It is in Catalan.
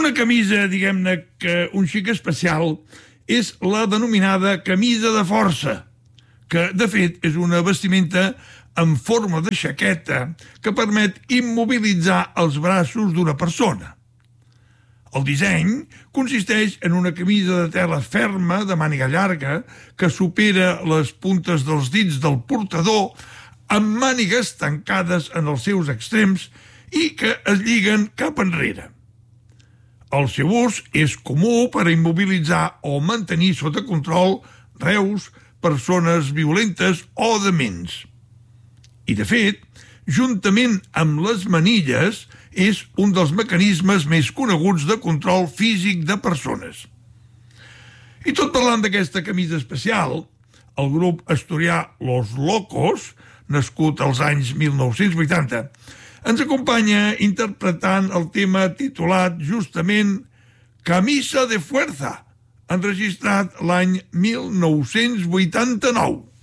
Una camisa, diguem-ne, que un xic especial és la denominada camisa de força, que, de fet, és una vestimenta en forma de jaqueta que permet immobilitzar els braços d'una persona. El disseny consisteix en una camisa de tela ferma de màniga llarga que supera les puntes dels dits del portador amb mànigues tancades en els seus extrems i que es lliguen cap enrere. El seu ús és comú per a immobilitzar o mantenir sota control reus, persones violentes o dements. I, de fet, juntament amb les manilles, és un dels mecanismes més coneguts de control físic de persones. I tot parlant d'aquesta camisa especial, el grup asturià Los Locos, nascut als anys 1980, ens acompanya interpretant el tema titulat justament Camisa de Fuerza, enregistrat l'any 1989.